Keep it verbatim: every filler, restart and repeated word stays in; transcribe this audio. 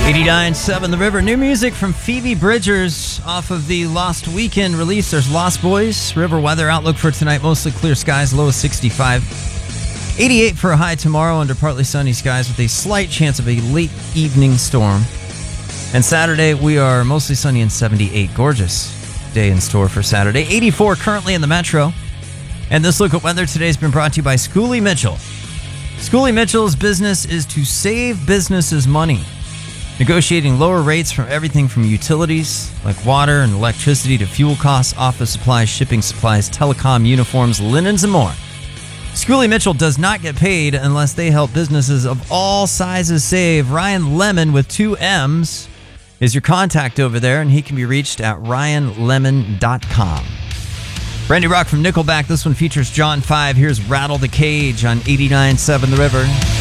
eighty-nine point seven The River. New music from Phoebe Bridgers off of the Lost Weekend release. There's Lost Boys. River weather outlook for tonight, mostly clear skies, low of sixty-five. eighty-eight for a high tomorrow under partly sunny skies with a slight chance of a late evening storm. And Saturday, we are mostly sunny and seventy-eight. Gorgeous day in store for Saturday. eighty-four currently in the metro. And this look at weather today has been brought to you by Schooley Mitchell. Schooley Mitchell's business is to save businesses money, negotiating lower rates from everything from utilities like water and electricity to fuel costs, office supplies, shipping supplies, telecom, uniforms, linens, and more. Schooley Mitchell does not get paid unless they help businesses of all sizes save. Ryan Lemon with two M's is your contact over there, and he can be reached at ryan lemon dot com. Randy Rock from Nickelback. This one features John five. Here's Rattle the Cage on eighty-nine point seven The River.